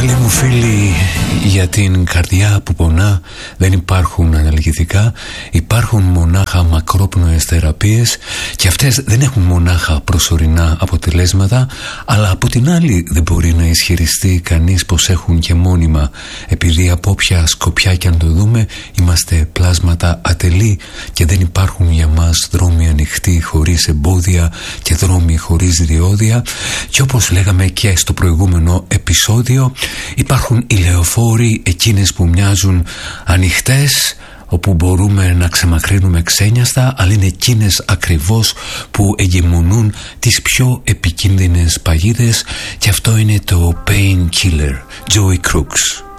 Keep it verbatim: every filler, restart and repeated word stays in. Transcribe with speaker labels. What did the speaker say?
Speaker 1: Καλή μου φίλη, για την καρδιά που πονά δεν υπάρχουν αναλγητικά, υπάρχουν μονάχα μακρόπνοες θεραπείες και αυτές δεν έχουν μονάχα προσωρινά αποτελέσματα, αλλά από την άλλη δεν μπορεί να ισχυριστεί κανείς πως έχουν και μόνιμα, επειδή από όποια σκοπιά και αν το δούμε είμαστε πλάσματα ατελή και δεν υπάρχουν για μας δρόμοι ανοιχτοί χωρίς εμπόδια και δρόμοι χωρίς διόδια. Και όπως λέγαμε και στο προηγούμενο επεισόδιο, υπάρχουν οι λεωφόροι, εκείνες που μοιάζουν ανοιχτές, όπου μπορούμε να ξεμακρύνουμε ξένιαστα, αλλά είναι εκείνες ακριβώς που εγκυμονούν τις πιο επικίνδυνες παγίδες, και αυτό είναι το Painkiller, Joey Crookes.